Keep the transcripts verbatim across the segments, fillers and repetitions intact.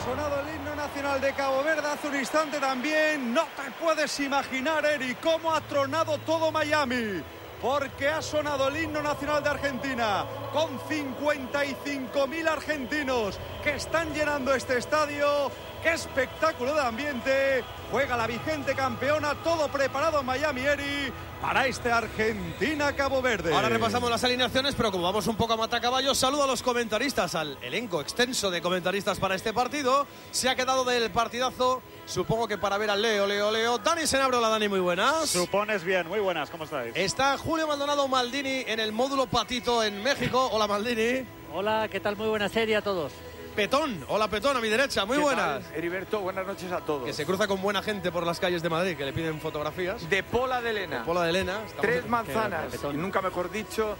sonado el himno nacional de Cabo Verde hace un instante también. No te puedes imaginar, Eri, cómo ha tronado todo Miami. Porque ha sonado el himno nacional de Argentina con cincuenta y cinco mil argentinos que están llenando este estadio. ¡Qué espectáculo de ambiente! Juega la vigente campeona, todo preparado en Miami, Eri, para este Argentina-Cabo Verde. Ahora repasamos las alineaciones, pero como vamos un poco a matacaballos, saludo a los comentaristas, al elenco extenso de comentaristas para este partido. Se ha quedado del partidazo, supongo que para ver al Leo, Leo, Leo. Dani Senabro, hola Dani, muy buenas. Supones bien, muy buenas, ¿cómo estáis? Está Julio Maldonado Maldini en el módulo Patito en México. Hola Maldini. Hola, ¿qué tal? Muy buena serie a todos. Petón, hola Petón, a mi derecha, muy buenas. Tal, Heriberto, buenas noches a todos. Que se cruza con buena gente por las calles de Madrid, que le piden fotografías. De Pola de Elena. De Pola de Elena. Tres manzanas, y nunca mejor dicho,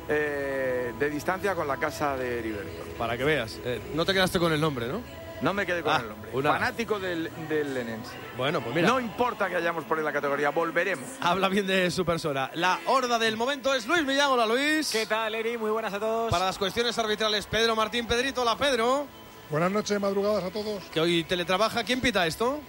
eh, de distancia con la casa de Heriberto. Para que veas, eh, no te quedaste con el nombre, ¿no? No me quedé con ah, el nombre. Una... Fanático del, del lenense. Bueno, pues mira. No importa que hayamos por ahí la categoría, volveremos. Habla bien de su persona. La horda del momento es Luis Millán. Hola Luis. ¿Qué tal, Eri? Muy buenas a todos. Para las cuestiones arbitrales, Pedro Martín Pedrito. Hola Pedro. Buenas noches, madrugadas a todos. Que hoy teletrabaja. ¿Quién pita esto?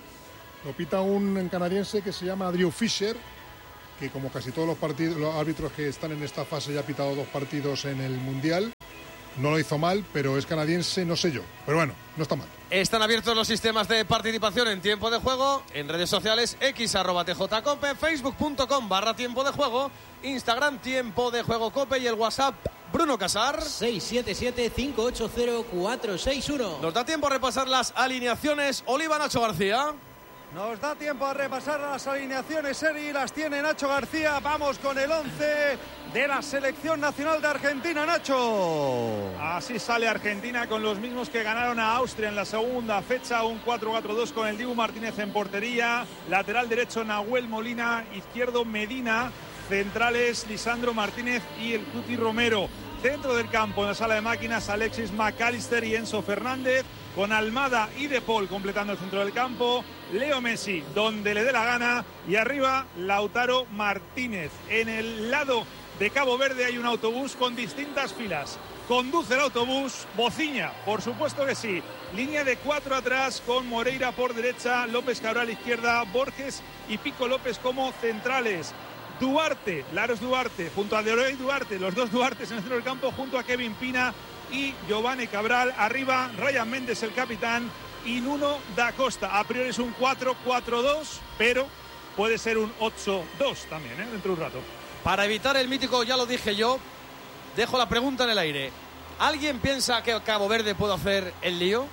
Lo pita un canadiense que se llama Drew Fisher, que como casi todos los partidos, los árbitros que están en esta fase ya ha pitado dos partidos en el Mundial. No lo hizo mal, pero es canadiense, no sé yo. Pero bueno, no está mal. Están abiertos los sistemas de participación en tiempo de juego, en redes sociales, x arroba tjcope, facebook.com barra tiempo de juego, Instagram tiempo de juego cope y el WhatsApp Bruno Casar. seis siete siete, cinco ocho cero, cuatro seis uno. Nos da tiempo a repasar las alineaciones. Oliva, Nacho García. Nos da tiempo a repasar las alineaciones, Eri, las tiene Nacho García. Vamos con el once de la selección nacional de Argentina, Nacho. Así sale Argentina con los mismos que ganaron a Austria en la segunda fecha, un cuatro cuatro dos con el Dibu Martínez en portería, lateral derecho Nahuel Molina, izquierdo Medina, centrales Lisandro Martínez y el Cuti Romero. Dentro del campo, en la sala de máquinas, Alexis McAllister y Enzo Fernández, con Almada y De Paul completando el centro del campo, Leo Messi donde le dé la gana y arriba Lautaro Martínez. En el lado de Cabo Verde hay un autobús con distintas filas. Conduce el autobús Bociña, por supuesto que sí. Línea de cuatro atrás con Moreira por derecha, López Cabral izquierda, Borges y Pico López como centrales. Duarte, Laros Duarte, junto a Deroy Duarte, los dos Duartes en el centro del campo, junto a Kevin Pina y Giovanni Cabral. Arriba, Ryan Méndez, el capitán, y Nuno da Costa. A priori es un cuatro cuatro dos, pero puede ser un ocho dos también, ¿eh? Dentro de un rato. Para evitar el mítico, ya lo dije yo, dejo la pregunta en el aire. ¿Alguien piensa que Cabo Verde puede hacer el lío?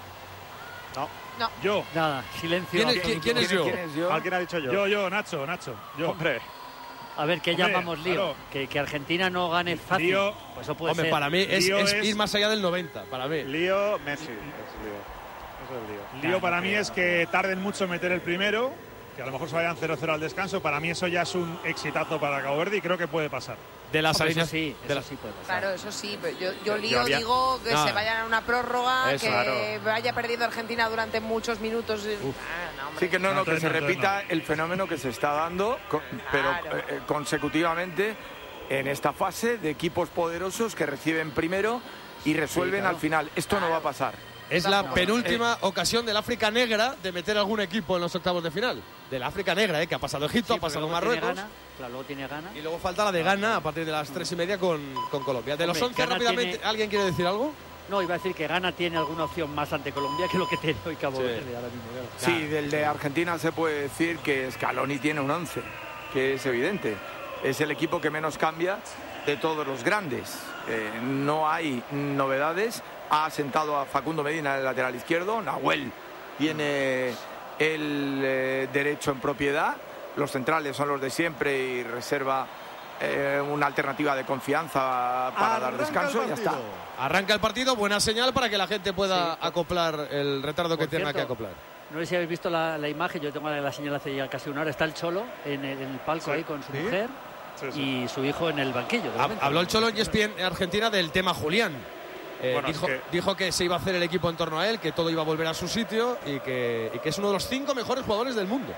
No. No. Yo. Nada, silencio. ¿Quién es, ¿quién, quién es yo? ¿Quién es yo? ¿Alguien ha dicho yo? Yo, yo, Nacho, Nacho. Yo. Hombre. A ver, ¿qué Hombre, llamamos lío? claro. Que, que Argentina no gane fácil. Lío. Pues eso puede Hombre, ser. para mí es, Lío es es- ir más allá del noventa, para mí. Lío, Messi. Es lío. Eso es lío. Lío para mí es que tarden mucho en meter el primero, que a lo mejor se vayan cero cero al descanso. Para mí eso ya es un exitazo para Cabo Verde y creo que puede pasar. De las Hombre, eso alineaciones. sí, de eso la- sí puede pasar. Claro, eso sí, pero yo, yo Yo- lío yo había- digo que Nada. se vayan a una prórroga, Eso, que claro. vaya perdiendo Argentina durante muchos minutos. Ah, no, hombre. Sí, que no, no, que Entonces se no, entonces repita el fenómeno que se está dando, co- pero Claro. eh, consecutivamente en esta fase de equipos poderosos que reciben primero y resuelven Sí, claro. al final. Esto no va a pasar. Es la No, penúltima ocasión del África Negra de meter algún equipo en los octavos de final. De la África Negra, ¿eh? Que ha pasado Egipto, Sí, ha pasado pero luego tiene Marruecos. Ghana, claro, luego tiene Ghana. Y luego falta la de Ghana a partir de las tres y media con, con Colombia. De los Hombre, once, Ghana rápidamente, tiene- ¿alguien quiere decir algo? No, iba a decir que Ghana tiene alguna opción más ante Colombia que lo que tiene hoy Cabo Sí. Verde ahora mismo. claro. Sí, del de Argentina se puede decir que Scaloni tiene un once, que es evidente. Es el equipo que menos cambia de todos los grandes. Eh, no hay novedades. Ha sentado a Facundo Medina en el lateral izquierdo. Nahuel tiene el eh, derecho en propiedad. Los centrales son los de siempre y reserva eh, una alternativa de confianza para dar Arranca descanso el y ya está. partido. Arranca el partido, buena señal para que la gente pueda Sí. acoplar el retardo que Por tenga cierto, que acoplar. No sé si habéis visto la, la imagen, yo tengo la, la señal hace ya casi una hora. Está el Cholo en el, en el palco Sí. ahí con su ¿Sí? mujer Sí, sí. y su hijo en el banquillo. de Ha- momento. Habló el Cholo en E S P N en Argentina del tema Julián. Eh, Bueno, es dijo, que- dijo que se iba a hacer el equipo en torno a él, que todo iba a volver a su sitio y que, y que es uno de los cinco mejores jugadores del mundo.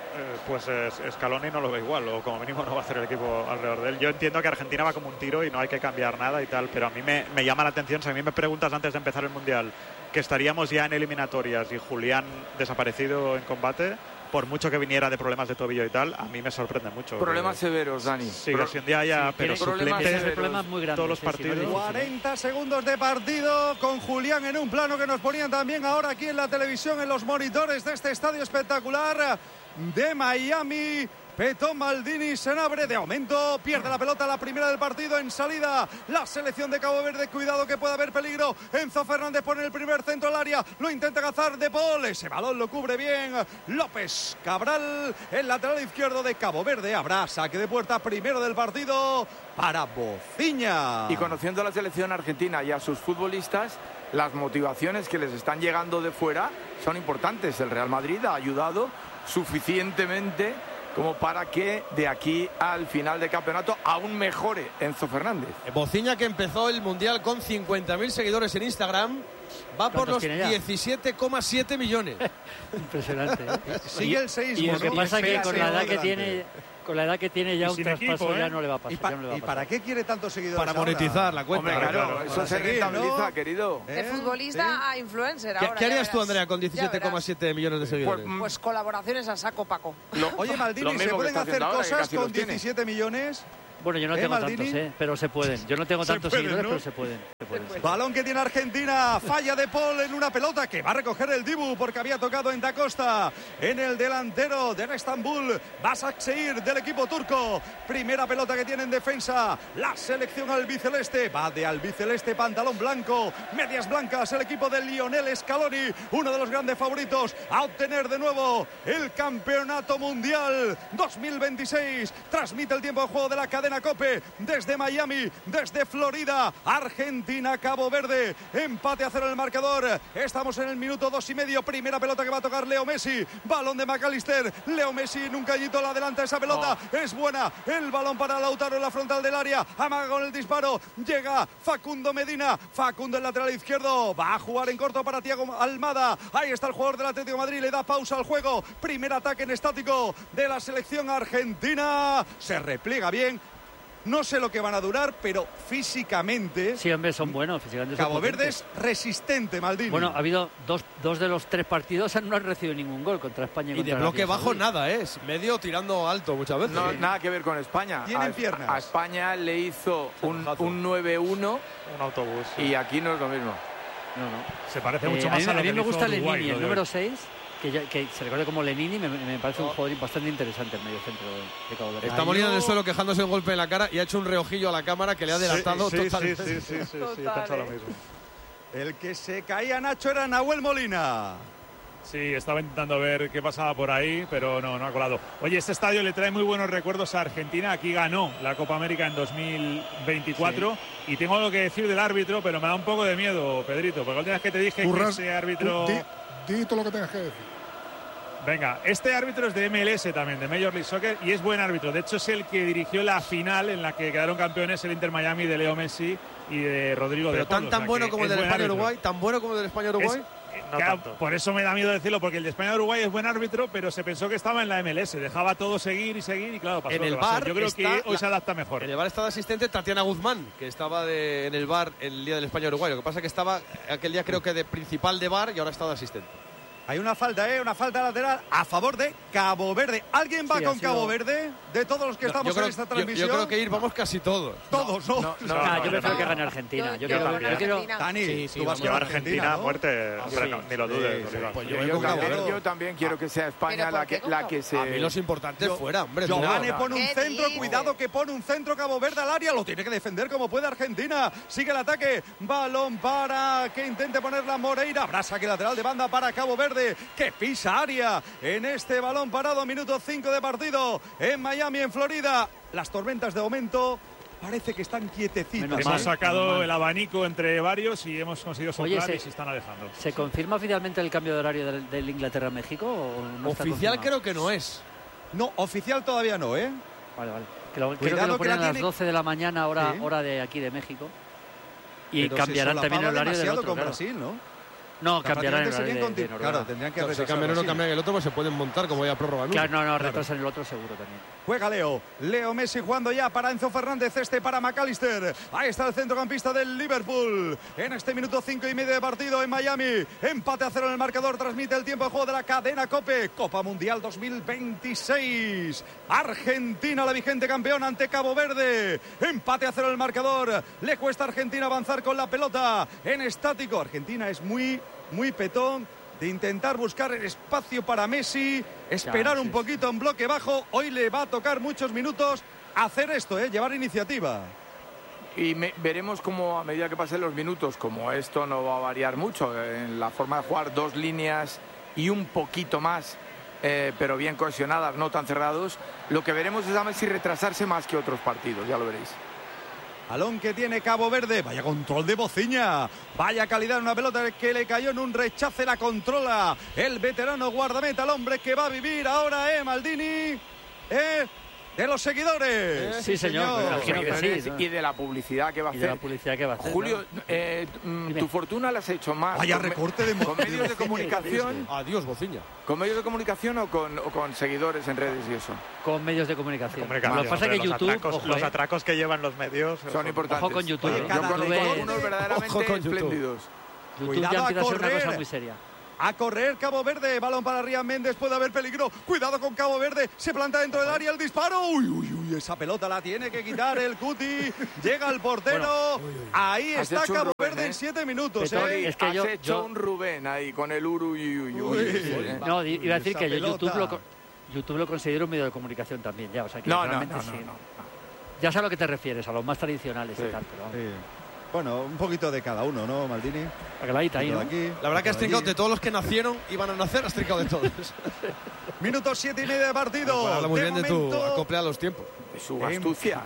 Eh, pues es, Scaloni no lo ve igual, o como mínimo no va a hacer el equipo alrededor de él. Yo entiendo que Argentina va como un tiro y no hay que cambiar nada y tal, pero a mí me, me llama la atención. Si a mí me preguntas antes de empezar el Mundial que estaríamos ya en eliminatorias y Julián desaparecido en combate, por mucho que viniera de problemas de tobillo y tal, a mí me sorprende mucho. Problemas que, severos, Dani. Sí, Pro si un día ya, sí, pero suplentes de problemas muy grandes, todos los sí, partidos. sí, cuarenta segundos de partido con Julián en un plano que nos ponían también ahora aquí en la televisión, en los monitores de este estadio espectacular de Miami. Petón Maldini, Senabre, de momento pierde la pelota, la primera del partido en salida. La selección de Cabo Verde, cuidado que puede haber peligro. Enzo Fernández pone el primer centro al área, lo intenta cazar De Paul, ese balón lo cubre bien López Cabral, el lateral izquierdo de Cabo Verde. Habrá saque de puerta primero del partido para Bociña. Y conociendo a la selección argentina y a sus futbolistas, las motivaciones que les están llegando de fuera son importantes. El Real Madrid ha ayudado suficientemente como para que de aquí al final de campeonato aún mejore Enzo Fernández. Bociña, que empezó el Mundial con cincuenta mil seguidores en Instagram, va por los diecisiete coma siete millones. Impresionante, ¿eh? Sigue el seis. Y lo que pasa es que con la edad que tiene... Con la edad que tiene ya un traspaso equipo, ¿eh? ya no le va a pasar. ¿Y, pa no le va a ¿y para qué quiere tantos seguidores? Para monetizar ahora? la cuenta. Hombre, claro, claro, eso se rentabiliza, ¿no? Querido. De futbolista ¿Eh? a influencer ¿Qué, ahora. ¿qué harías tú, Andrea, con diecisiete coma siete millones de seguidores? Pues, pues colaboraciones a saco, Paco. Lo, Oye, Maldini, ¿se pueden hacer ahora, cosas con diecisiete millones? Bueno, yo no ¿Eh, tengo Maldini? tantos, ¿eh? Pero se pueden. Yo no tengo tantos pueden, seguidores, ¿no? Pero se pueden. Se pueden, se pueden. Balón que tiene Argentina, falla de Paul en una pelota que va a recoger el Dibu porque había tocado en Da Costa. En el delantero del Estambul, Başakşehir del equipo turco. Primera pelota que tiene en defensa la selección albiceleste. Va de albiceleste, pantalón blanco, medias blancas, el equipo de Lionel Scaloni, uno de los grandes favoritos a obtener de nuevo el campeonato mundial dos mil veintiséis. Transmite el tiempo de juego de la cadena COPE desde Miami, desde Florida. Argentina, Cabo Verde, empate a cero en el marcador. Estamos en el minuto dos y medio. Primera pelota que va a tocar Leo Messi, balón de McAllister. Leo Messi en un cañito la adelanta, esa pelota oh. es buena. El balón para Lautaro en la frontal del área, amaga con el disparo, llega Facundo Medina, Facundo el lateral izquierdo, va a jugar en corto para Thiago Almada. Ahí está el jugador del Atlético de Madrid, le da pausa al juego. Primer ataque en estático de la selección argentina, se repliega bien. No sé lo que van a durar, pero físicamente... Sí, hombre, son buenos. Físicamente son Cabo Verde es resistente, Maldini. Bueno, ha habido dos, dos de los tres partidos, no han recibido ningún gol contra España. Y, y contra de bloque bajo nada, ¿eh? Es medio tirando alto muchas veces. No, nada que ver con España. Tienen a, piernas. A España le hizo un, un nueve uno. Un autobús. Sí. Y aquí no es lo mismo. No, no. Se parece eh, mucho a más mí, a lo a mí que me gusta Uruguay, Lenini, el número seis. Que, ya, que se recuerde como Lenini, me, me parece un jugador bastante interesante el medio centro de, de Cabo Verde. Está moliendo en el suelo quejándose un golpe en la cara y ha hecho un reojillo a la cámara que le ha adelantado sí, sí, totalmente. Sí, sí, sí, sí, sí, Total, sí, he pensado eh. lo mismo. El que se caía, Nacho, era Nahuel Molina. Sí, estaba intentando ver qué pasaba por ahí, pero no, no ha colado. Oye, este estadio le trae muy buenos recuerdos a Argentina. Aquí ganó la Copa América en dos mil veinticuatro. Sí. Y tengo algo que decir del árbitro, pero me da un poco de miedo, Pedrito, porque la última vez que te dije Curras, que ese árbitro... Di, di todo lo que tengas que decir. Venga, este árbitro es de M L S también, de Major League Soccer, y es buen árbitro. De hecho, es el que dirigió la final en la que quedaron campeones el Inter Miami de Leo Messi y de Rodrigo Pero de Paul. tan, tan o sea, bueno como el del España-Uruguay, tan bueno como el del España-Uruguay. No claro, por eso me da miedo decirlo, porque el de España-Uruguay es buen árbitro, pero se pensó que estaba en la M L S, dejaba todo seguir y seguir y claro, pasó en lo el que pasó. bar Yo creo que hoy la, se adapta mejor. En el bar está de asistente Tatiana Guzmán, que estaba de, en el bar el día del España-Uruguay. Lo que pasa es que estaba aquel día creo que de principal de bar y ahora está de asistente. Hay una falta, ¿eh? Una falta lateral a favor de Cabo Verde. ¿Alguien va sí, con sido... Cabo Verde? De todos los que no, estamos creo, en esta transmisión. Yo, yo creo que ir vamos casi todos. Todos, ¿no? No, no, ah, no, yo prefiero no. que gane Argentina. Yo, Yo, yo, quiero, yo quiero... Dani, sí, sí, tú vas vamos, con Argentina, Argentina, ¿no? muerte, Ah, hombre, sí. no, ni lo dudes. Sí, sí, no, pues Yo, yo yo con Cabo también, Verde. yo también quiero que sea España ¿Pero la por qué que, con la Cabo que se... A mí los importantes Yo- fuera, hombre. Giovanni no, pone un ¿Qué centro, dices? cuidado que pone un centro Cabo Verde al área, lo tiene que defender como puede Argentina. Sigue el ataque, balón para que intente ponerla Moreira. Habrá saque lateral de banda para Cabo Verde, que pisa área en este balón parado, minuto cinco de partido en Miami, en Florida. Las tormentas de momento parece que están quietecitas. Menos Hemos mal, sacado menos mal. el abanico entre varios y hemos conseguido Oye, soplar se- y se están alejando. ¿Se confirma oficialmente el cambio de horario del, del Inglaterra-México? O no está Oficial confirmado? creo que no es. No, oficial todavía no, ¿eh? Vale, vale. Que lo, creo que Cuidado lo que ponen la a las tiene- doce de la mañana, hora, Sí. hora de aquí de México. Y Pero se cambiarán también el solapaba horario del demasiado otro, con claro. Brasil, ¿no? No, cambiarán el serían horario de, de continu- Claro, tendrían que No, si retrasarlo, cambian uno, sí. cambian el otro, pues se pueden montar como ya prórroga. ¿no? Claro, no, no, Claro. retrasan el otro seguro también. Juega Leo. Leo Messi jugando ya para Enzo Fernández, este para McAllister. Ahí está el centrocampista del Liverpool. En este minuto cinco y medio de partido en Miami. Empate a cero en el marcador. Transmite el tiempo de juego de la cadena COPE. Copa Mundial dos mil veintiséis. Argentina, la vigente campeona ante Cabo Verde. Empate a cero en el marcador. Le cuesta a Argentina avanzar con la pelota en estático. Argentina es muy, muy petón de intentar buscar el espacio para Messi, esperar Ya, un sí, poquito en bloque bajo. Hoy le va a tocar muchos minutos hacer esto, ¿eh? Llevar iniciativa. Y me- veremos cómo a medida que pasen los minutos, como esto no va a variar mucho en la forma de jugar, dos líneas y un poquito más, eh, pero bien cohesionadas, no tan cerrados, lo que veremos es a Messi retrasarse más que otros partidos, ya lo veréis. Balón que tiene Cabo Verde. Vaya control de Bociña. Vaya calidad en una pelota que le cayó en un rechace. La controla el veterano guardameta, el hombre que va a vivir ahora, ¿eh, Maldini? ¿Eh? De los seguidores. Sí, señor, me imagino que sí, ¿no? Y de la publicidad que va a Y de la hacer. publicidad que va a hacer. Julio, ¿no? eh, mm, Dime. tu fortuna la has hecho más. Vaya con me- recorte de Con medios de comunicación, Adiós, Bociña. con medios de comunicación o con, o con seguidores en redes y eso. Con medios de comunicación. Comunicación, Lo que pasa es hombre, que los YouTube, atracos, ojo, los eh, atracos que llevan los medios Son importantes. Ojo con YouTube, Oye, eh. yo Cada conozco YouTube- algunos verdaderamente Ojo con YouTube. espléndidos. YouTube Cuidado ya a empieza a ser una correr. cosa muy seria. A correr Cabo Verde. Balón para Rian Méndez. Puede haber peligro. Cuidado con Cabo Verde. Se planta dentro del área el disparo. Uy, uy, uy. Esa pelota la tiene que quitar el Cuti. Llega el portero. Ahí Has está hecho un Cabo Rubén, Verde ¿eh? en siete minutos. Petón, ¿eh? es que Has yo- hecho yo- un Rubén ahí con el uru y uy, uy, Uy, ¿eh? No, i- iba a decir esa que yo pelota. YouTube lo, co- YouTube lo considero un medio de comunicación también, ya, o sea que No, no, realmente no, no, sí. no. Ya sé a lo que te refieres, a los más tradicionales Sí. y tal, pero vamos. Sí. Bueno, un poquito de cada uno, ¿no, Maldini? La caladita ahí, Uno ¿no? de aquí, La verdad que has otro de trincado allí. de todos los que nacieron y van a nacer, has trincado de todos. Minuto siete y medio de partido. Pues habla muy de bien de tu momento, acople a los tiempos. Es su astucia.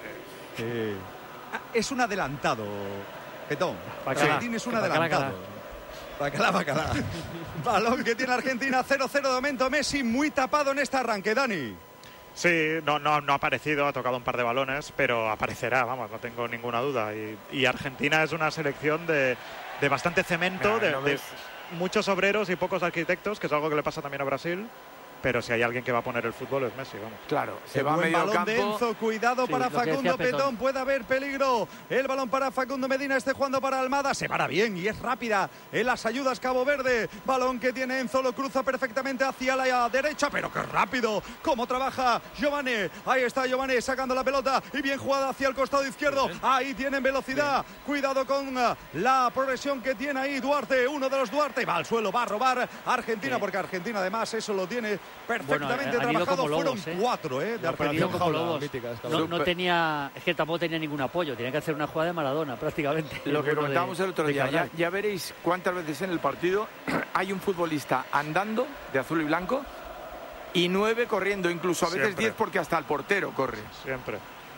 ah, es un adelantado, Petón. Bacalá. Maldini es un Bacalá, adelantado. Bacalá, bacalá. Balón que tiene Argentina, cero cero de momento. Messi muy tapado en este arranque, Dani. Sí, no, no, no ha aparecido, ha tocado un par de balones, pero aparecerá, vamos, no tengo ninguna duda. Y, y Argentina es una selección de, de bastante cemento, Mira, de, ¿no de ves? muchos obreros y pocos arquitectos, que es algo que le pasa también a Brasil. Pero si hay alguien que va a poner el fútbol es Messi, vamos. Claro, se El va a buen medio balón de campo. Enzo, cuidado Sí, para lo que Facundo decía Petón. Petón, puede haber peligro. El balón para Facundo Medina, este jugando para Almada, se para bien y es rápida en las ayudas Cabo Verde. Balón que tiene Enzo, lo cruza perfectamente hacia la derecha, pero qué rápido, cómo trabaja Giovanni. Ahí está Giovanni sacando la pelota y bien jugada hacia el costado izquierdo. Ahí tienen velocidad, cuidado con uh, la progresión que tiene ahí Duarte, uno de los Duarte, va al suelo, va a robar Argentina, Sí. porque Argentina además eso lo tiene perfectamente Bueno, han ido trabajado. como Fueron lobos, ¿eh? cuatro, ¿eh? De La Han ido Argentina. operación como jaula lobos. mítica, esta No, vez. no tenía, es que tampoco tenía ningún apoyo, tenía que hacer una jugada de Maradona prácticamente. Lo que Bueno, de- comentábamos el otro de día, ya, Carral. ya veréis cuántas veces en el partido hay un futbolista andando de azul y blanco y nueve corriendo, incluso a veces Siempre. diez porque hasta el portero corre. Siempre.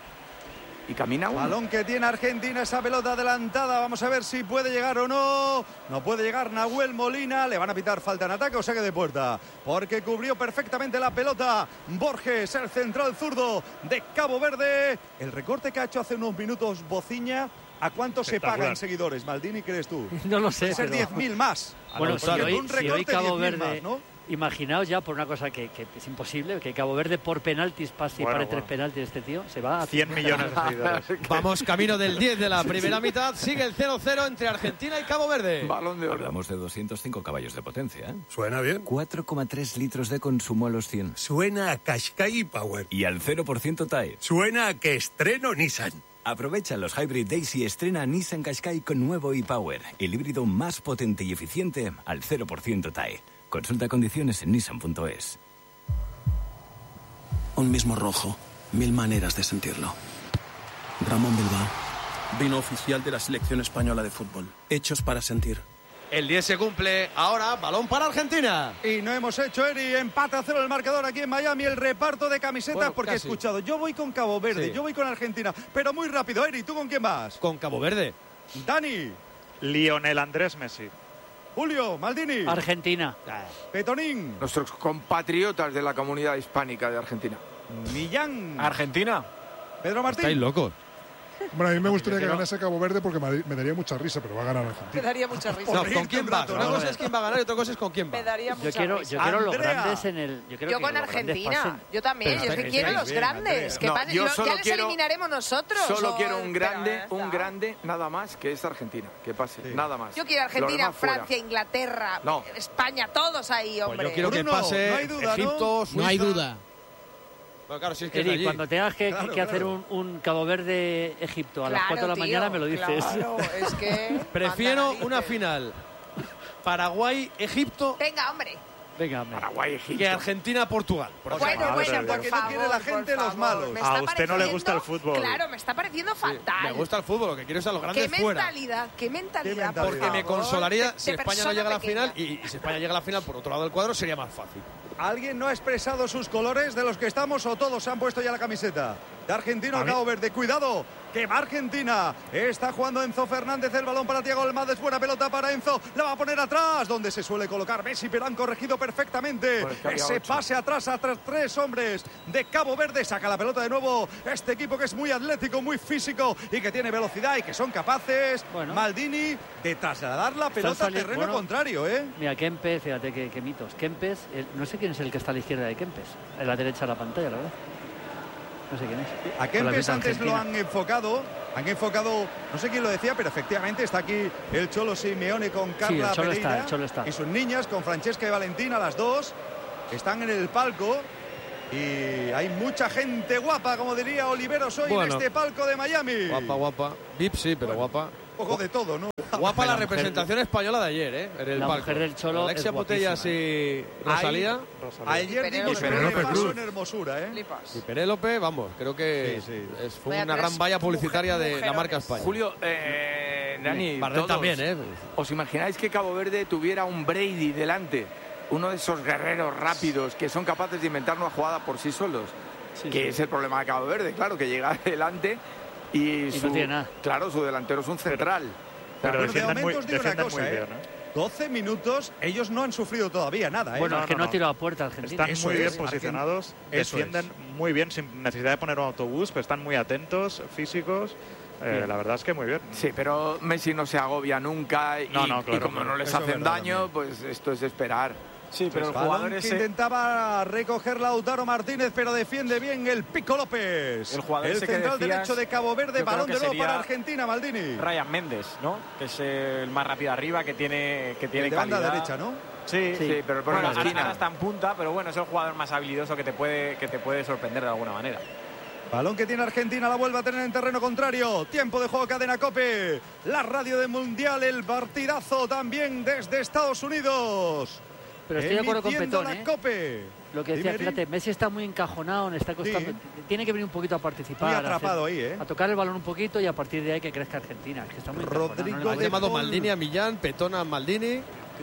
Y camina uno. Balón que tiene Argentina, esa pelota adelantada. Vamos a ver si puede llegar o no. No puede llegar Nahuel Molina. Le van a pitar falta en ataque o saque de puerta. Porque cubrió perfectamente la pelota Borges, el central zurdo de Cabo Verde. El recorte que ha hecho hace unos minutos Bociña. ¿A cuánto se Espectacular. pagan seguidores, Maldini, crees tú? No lo sé, Puede ser pero- diez mil más. Bueno, Porque si con hoy, un si hoy recorte Cabo diez mil Verde, más, ¿no? imaginaos ya por una cosa que, que es imposible, que Cabo Verde por penaltis pase y Bueno, pare bueno. tres penaltis este tío, se va a cien millones de seguidores. Vamos camino del diez de la primera mitad. Sigue el cero cero entre Argentina y Cabo Verde. Balón de oro. Hablamos de doscientos cinco caballos de potencia, ¿eh? Suena bien. cuatro coma tres litros de consumo a los cien. Suena a Qashqai Power. Y al cero por ciento T A E. Suena a que estreno Nissan. Aprovecha los Hybrid Days y estrena Nissan Qashqai con nuevo e-Power, el híbrido más potente y eficiente al cero por ciento T A E. Consulta condiciones en nissan punto es. Un mismo rojo, mil maneras de sentirlo. Ramón Bilbao, vino oficial de la selección española de fútbol. Hechos para sentir. El diez se cumple. Ahora, balón para Argentina. Y no hemos hecho, Eri, empate a cero el marcador aquí en Miami, el reparto de camisetas, Bueno, porque casi. he escuchado, yo voy con Cabo Verde, Sí. yo voy con Argentina, pero muy rápido, Eri, ¿tú con quién vas? Con Cabo Verde. Dani, Lionel Andrés Messi. Julio, Maldini, Argentina. Petonín, Nuestros compatriotas de la comunidad hispánica de Argentina. Millán, Argentina. Pedro Martín. Estáis locos. Bueno, a mí me gustaría que ganase Cabo Verde porque me daría mucha risa, pero va a ganar Argentina. Me daría mucha risa. No, ¿con quién vas? Una cosa es quién va a ganar y otra cosa es con quién va. Me daría mucha yo quiero, risa. Yo quiero los Andrea. grandes en el... Yo, quiero Yo que con los grandes Argentina. pasen. Yo también. Pero Yo es que estáis quiero bien, los bien, grandes. Andrea. Que No, pan- yo lo- solo ya les quiero- eliminaremos nosotros. Solo o- quiero un pero grande, ya está. un grande, nada más, que es Argentina. Que pase, Sí. nada más. Yo quiero Los Argentina, demás fuera. Francia, Inglaterra, No. España, todos ahí, Pues hombre. yo quiero que Bruno, pase no hay duda, ¿no? Egipto, Suiza. No hay duda. Bueno, claro, si es que es Eri, allí. cuando tengas que, Claro, que hacer claro. un, un Cabo Verde-Egipto a las Claro, cuatro de la tío, mañana, me lo dices. Claro, es que... Prefiero manda una narices. final Paraguay-Egipto Venga, hombre. Venga, hombre. Paraguay, Egipto. que Argentina-Portugal. por Bueno, ejemplo. madre bueno, de por Dios. favor, Porque no quiere la gente por los favor. malos. Me A está usted no le gusta el pareciendo- fútbol. Claro, me está pareciendo fatal. Me gusta el fútbol, lo que quiero es a los Qué grandes fuera. mentalidad, qué mentalidad, Qué por Porque me favor. consolaría De- si de España no persona llega a la pequeña. final y, y si España llega a la final por otro lado del cuadro sería más fácil. ¿Alguien no ha expresado sus colores de los que estamos o todos se han puesto ya la camiseta? De Argentina A o mí- Cabo Verde. Cuidado, que va Argentina. Está jugando Enzo Fernández, el balón para Thiago Almades, buena pelota para Enzo. La va a poner atrás, donde se suele colocar Messi, pero han corregido perfectamente. Pues que había Ese ocho. pase atrás a tras tres hombres de Cabo Verde. Saca la pelota de nuevo. Este equipo que es muy atlético, muy físico y que tiene velocidad y que son capaces, Bueno. Maldini, de trasladar la pelota al saliendo- terreno bueno. contrario, ¿eh? Mira, Kempes, fíjate qué, qué mitos. Kempes, el- no sé quién es el que está a la izquierda de Kempes. A la derecha de la pantalla, la verdad. No sé quién es. A Con la Kempes camiseta antes lo argentina. han enfocado, han enfocado, no sé quién lo decía, pero efectivamente está aquí el Cholo Simeone con Carla el Cholo Pereira está, el Cholo está. y sus niñas con Francesca y Valentina, las dos están en el palco y hay mucha gente guapa, como diría Oliveros hoy Bueno. en este palco de Miami. Guapa, guapa. V I P sí, pero guapa. Un poco de todo, ¿no? Guapa la, La mujer- representación española de ayer, ¿eh? En el La palco. mujer del Cholo Alexia es Putellas guapísima, y Rosalía. Ayer Y dimos un Penélope repaso Cruz. en hermosura, ¿eh? Flipas. Y Penélope, vamos, creo que Sí, sí. es- fue Vaya una tres gran valla publicitaria mujer- de la mujerones. marca España. Julio, eh, Dani, Bardem todos, también, ¿eh? ¿os imagináis que Cabo Verde tuviera un Brady delante? Uno de esos guerreros rápidos que son capaces de inventar una jugada por sí solos. Sí, que sí. es el problema de Cabo Verde, claro, que llega adelante y, no su, tiene nada. claro, su delantero es un central. Pero Bueno, de defienden muy, momento os digo una defienden cosa, muy ¿eh? bien, ¿eh? doce minutos, ellos no han sufrido todavía nada, ¿eh? Bueno, No, es que no, no, ha no. tirado a puerta Argentina. Están Eso muy es, bien Argen- posicionados, Eso defienden muy bien sin necesidad de poner un autobús, pero están muy atentos, físicos. Eh, Bien. la verdad es que muy bien. Sí, pero Messi no se agobia nunca y, No, no, y claro, como claro. no les Eso es hacen verdad daño, pues esto es esperar. Sí, pero el Balón jugador que ese... intentaba recoger Lautaro Martínez, pero defiende bien el Pico López. El jugador ese que central decías, derecho de Cabo Verde, yo creo balón que de nuevo sería para Argentina, Maldini. Ryan Méndez, ¿no? Que es el más rápido arriba, que tiene, que tiene El de banda calidad. derecha, ¿no? Sí, Sí, sí. pero pone Bueno, la ahora, esquina. ahora está en punta, pero bueno, es el jugador más habilidoso que te puede, que te puede sorprender de alguna manera. Balón que tiene Argentina, la vuelve a tener en terreno contrario. Tiempo de juego, Cadena COPE. La radio del Mundial, el partidazo también desde Estados Unidos. Pero estoy de acuerdo con Emitiendo Petón, la ¿eh? COPE. Lo que decía, Dime, fíjate, Messi está muy encajonado, le está costando. Sí. Tiene que venir un poquito a participar. Muy a atrapado hacer- ahí, ¿eh? A tocar el balón un poquito y a partir de ahí que crezca Argentina. Es que está muy encajonado, Rodrigo no le Han de gusta. llamado Paul. Maldini a Millán, Petón a Maldini.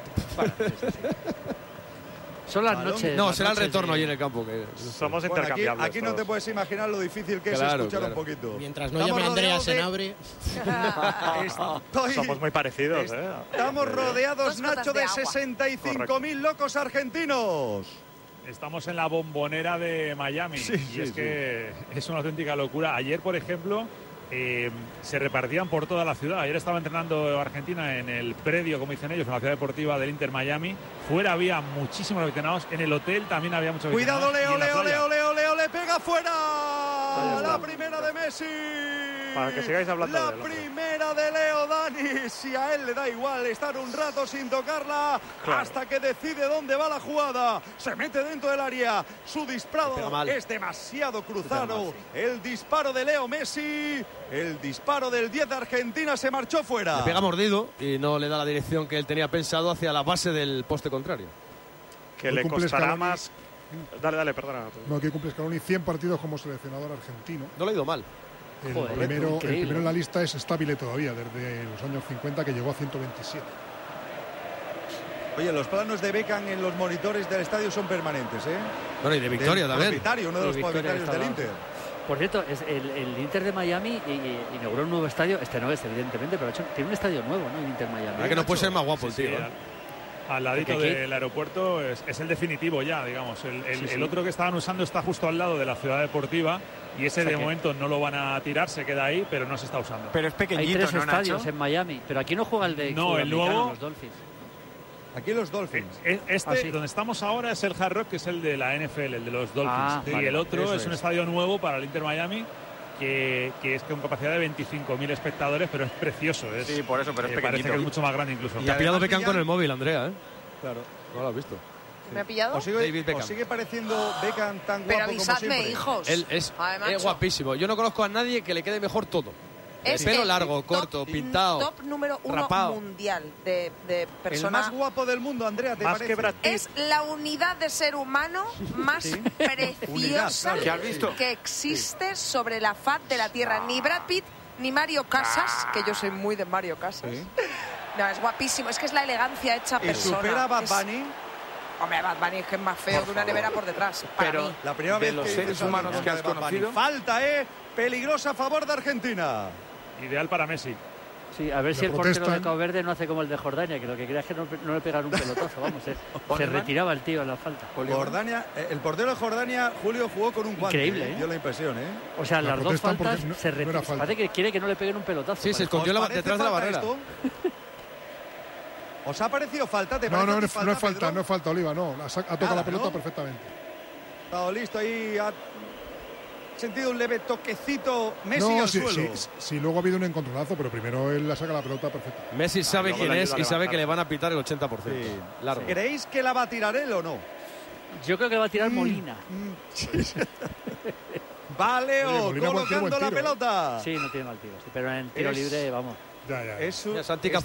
Son las Balón- noches. No, las será el noches retorno de- ahí en el campo. Que... Somos Bueno, aquí, intercambiables. aquí no te todos. puedes imaginar lo difícil que es Claro, escuchar claro. un poquito. Mientras no Estamos llame Andrea rodeados de- Senabre. Estoy- Somos muy parecidos, ¿eh? Estamos rodeados, Dos gotas Nacho, de de agua. sesenta y cinco mil locos argentinos. Estamos en la bombonera de Miami Sí, y sí, es sí. que es una auténtica locura. Ayer, por ejemplo, eh, se repartían por toda la ciudad. Ayer estaba entrenando Argentina en el predio, como dicen ellos, en la ciudad deportiva del Inter Miami. Fuera había muchísimos aficionados. En el hotel también había muchos aficionados. Cuidado, y Leo, en la Leo, playa. Leo, Leo, Leo, le pega Ahí fuera. está. La primera de Messi. Para que sigáis hablando La de él, hombre. primera de Leo Dani. Si a él le da igual estar un rato sin tocarla Claro. hasta que decide dónde va la jugada. Se mete dentro del área. Su disparo pega mal. es demasiado cruzado. mal, sí. El disparo de Leo Messi. El disparo del diez de Argentina se marchó fuera. Le pega mordido y no le da la dirección que él tenía pensado hacia la base del poste contrario. Que Hoy le cumple costará Scaloni. más. Dale, dale, perdona. No, aquí cumple Scaloni cien partidos como seleccionador argentino. No le ha ido mal. El, Joder, primero, el increíble. primero en la lista es Stabile todavía, desde los años cincuenta, que llegó a ciento veintisiete. Oye, los planos de Beckham en los monitores del estadio son permanentes, ¿eh? Bueno, y de Victoria Del también. propietario, uno de Y los Victoria propietarios del estaba- Inter. Por cierto, es el, el Inter de Miami i- i- inauguró un nuevo estadio. Este no es, evidentemente, pero ha hecho- tiene un estadio nuevo, ¿no? El Inter Miami. La verdad que no puede ser más guapo el Sí, tío. sí, ¿eh? al ladito Porque aquí- del aeropuerto, es, es el definitivo ya, digamos. El, el- Sí, sí. el otro que estaban usando está justo al lado de la ciudad deportiva y ese O sea de que- momento no lo van a tirar, se queda ahí, pero no se está usando. Pero es Hay pequeñito, tres ¿no, estadios Nacho? en Miami, pero aquí no juega el de No, el sudamericano, nuevo- los Dolphins. Aquí los Dolphins. E- Este, Ah, sí. donde estamos ahora, es el Hard Rock, que es el de la N F L, el de los Dolphins. Ah, y vale, el otro eso es, un es. estadio nuevo para el Inter Miami, que, que es con capacidad de veinticinco mil espectadores, pero es precioso. Es, Sí, por eso, pero es eh, parece pequeñito. que es mucho más grande incluso. Te ha pillado además, Beckham Millán- con el móvil, Andrea, ¿eh? Claro. No lo has visto. ¿Me ha pillado? ¿Os sigue, David Beckham. os sigue pareciendo Beckham tan guapo Pero como avisadme, siempre? hijos. Él es, Ay, macho. es guapísimo. Yo no conozco a nadie que le quede mejor todo. El Es pelo el largo, top- corto, pintado. Top número uno rapado. mundial de, de El persona. más guapo del mundo, Andrea, ¿te Más parece? que Brad Pitt. Es la unidad de ser humano más Unidad, preciosa claro. ¿Qué has visto? que existe sobre la faz de la Tierra. Ni Brad Pitt ni Mario Casas, que yo soy muy de Mario Casas. Sí. No, es guapísimo. Es que es la elegancia hecha Y persona. supera a Bad Es- Bunny. Hombre, Bad Bunny es que es más feo Por que una favor. nevera por detrás. Para Pero- mí. La primera De vez los que seres dices algo humanos que has de Bad Bunny. conocido. Falta, ¿eh? Peligrosa a favor de Argentina. Ideal para Messi. Sí, a ver si Le el portero de protestan. Cabo Verde no hace como el de Jordania, que lo que quería es que no, no le pegaran un pelotazo, vamos, eh. se Oliver. retiraba el tío en la falta. Jordania, eh, el portero de Jordania, Julio, jugó con un guante. Increíble, ¿eh? ¿eh? Dio la impresión, ¿eh? O sea, La las dos protestan porque faltas no- se no era retira. falta. Parece que quiere que no le peguen un pelotazo. Sí, se parece. escondió ¿Os la- parece detrás de la falta barrera. esto? ¿Os ha parecido falta? ¿Te No, parece no, a no, ti no es falta, Pedro? no es falta, Oliva, no. Ha, sa- ha tocado Nada, la pelota ¿no? perfectamente. Estado listo ahí, ha sentido un leve toquecito Messi no, al sí, suelo. sí, sí, luego ha habido un encontronazo, pero primero él la saca la pelota perfecta. Messi sabe luego quién le es ayuda a y sabe levantar. que le van a pitar el ochenta por ciento. Sí. Largo. ¿Creéis que la va a tirar él o no? Yo creo que va a tirar Mm. Molina. Va Oye, Leo Molina buen tiro, colocando buen la tiro, ¿eh? pelota. Sí, no tiene mal tiro, sí, pero en el tiro Es- libre, vamos. Ya, ya. Es un- Mira, Santi es